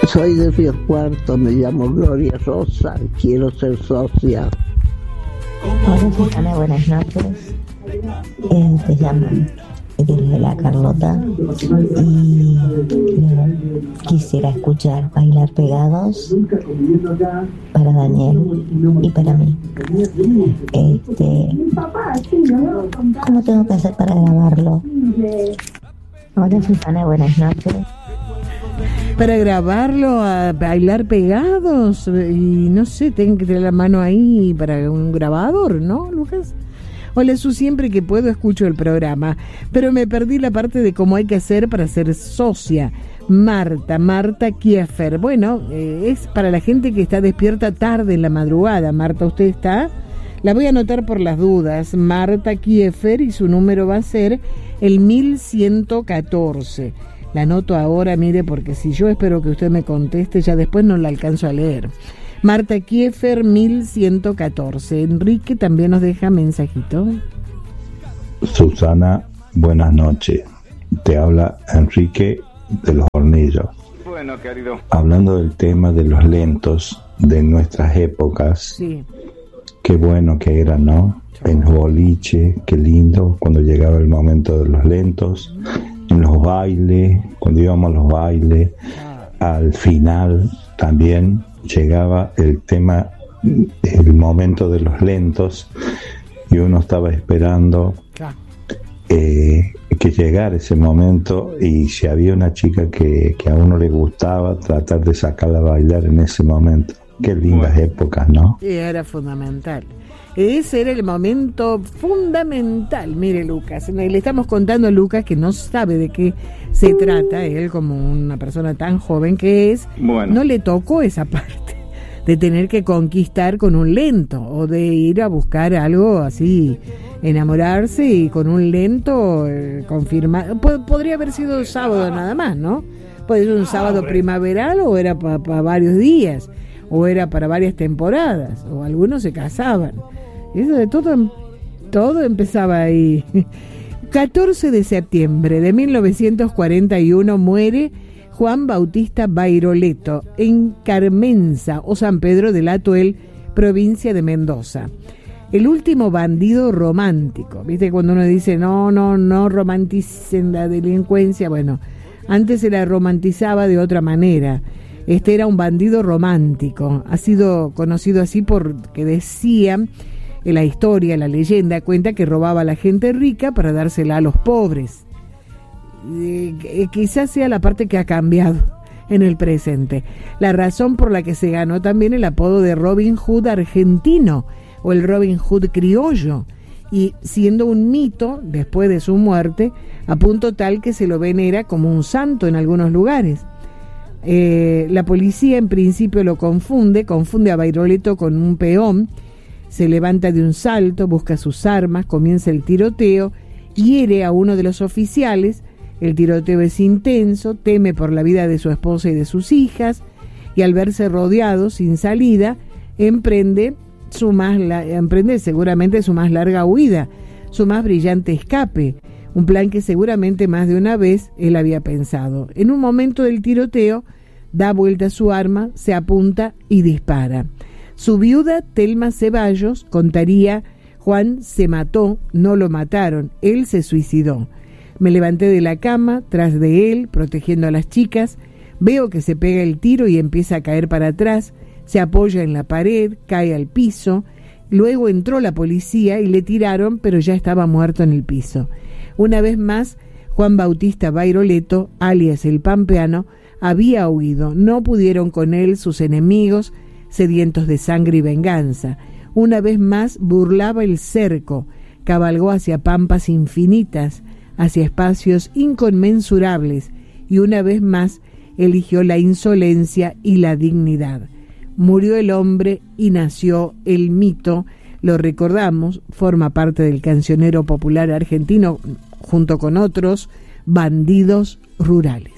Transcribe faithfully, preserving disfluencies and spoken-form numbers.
Soy de Río Cuarto, me llamo Gloria Rosa, quiero ser socia. Hola Susana, buenas noches. Eh, te llaman desde la Carlota y eh, quisiera escuchar Bailar Pegados para Daniel y para mí. Este, ¿cómo tengo que hacer para grabarlo? Hola Susana, buenas noches. Para grabarlo a Bailar Pegados, y no sé, tengo que tener la mano ahí para un grabador, ¿no, Lucas? Hola, Su, siempre que puedo escucho el programa, pero me perdí la parte de cómo hay que hacer para ser socia. Marta, Marta Kiefer. Bueno, eh, es para la gente que está despierta tarde en la madrugada. Marta, ¿usted está? La voy a anotar por las dudas. Marta Kiefer, y su número va a ser el mil ciento catorce. La anoto ahora, mire, porque si yo espero que usted me conteste, ya después no la alcanzo a leer. Marta Kiefer, mil ciento catorce. Enrique también nos deja mensajito. Susana, buenas noches. Te habla Enrique de los Hornillos. Bueno, querido. Hablando del tema de los lentos de nuestras épocas. Sí. Qué bueno que era, ¿no? En los boliches, qué lindo cuando llegaba el momento de los lentos. En los bailes, cuando íbamos a los bailes, al final también llegaba el tema, el momento de los lentos, y uno estaba esperando eh, que llegara ese momento, y si había una chica que, que a uno le gustaba, tratar de sacarla a bailar en ese momento. Qué lindas bueno. épocas, ¿no? Sí, era fundamental. Ese era el momento fundamental. Mire, Lucas, le estamos contando a Lucas que no sabe de qué se trata, él como una persona tan joven que es, bueno. no le tocó esa parte de tener que conquistar con un lento, o de ir a buscar algo así, enamorarse y con un lento eh, confirmar. Pod- podría haber sido sábado nada más, ¿no? Puede ser un sábado primaveral, o era para pa varios días, o era para varias temporadas, o algunos se casaban. Eso de todo, todo empezaba ahí. catorce de septiembre de mil novecientos cuarenta y uno muere Juan Bautista Bairoleto en Carmenza o San Pedro del Atuel, provincia de Mendoza. El último bandido romántico. ¿Viste cuando uno dice no, no, no romanticen la delincuencia? Bueno, antes se la romantizaba de otra manera. Este era un bandido romántico. Ha sido conocido así porque decían, en la historia, la leyenda cuenta que robaba a la gente rica para dársela a los pobres. Eh, quizás sea la parte que ha cambiado en el presente. La razón por la que se ganó también el apodo de Robin Hood argentino, o el Robin Hood criollo, y siendo un mito después de su muerte, a punto tal que se lo venera como un santo en algunos lugares. Eh, la policía en principio lo confunde, confunde a Bairoleto con un peón, se levanta de un salto, busca sus armas, comienza el tiroteo, hiere a uno de los oficiales, el tiroteo es intenso, teme por la vida de su esposa y de sus hijas, y al verse rodeado, sin salida, emprende, su más la- emprende seguramente su más larga huida, su más brillante escape, un plan que seguramente más de una vez él había pensado. En un momento del tiroteo, da vuelta su arma, se apunta y dispara. Su viuda, Telma Ceballos, contaría: Juan se mató, no lo mataron, él se suicidó. Me levanté de la cama, tras de él, protegiendo a las chicas, veo que se pega el tiro y empieza a caer para atrás, se apoya en la pared, cae al piso, luego entró la policía y le tiraron, pero ya estaba muerto en el piso. Una vez más, Juan Bautista Bairoleto, alias el Pampeano, había huido, no pudieron con él sus enemigos, sedientos de sangre y venganza. Una vez más burlaba el cerco, cabalgó hacia pampas infinitas, hacia espacios inconmensurables, y una vez más eligió la insolencia y la dignidad. Murió el hombre y nació el mito, lo recordamos, forma parte del cancionero popular argentino, junto con otros bandidos rurales.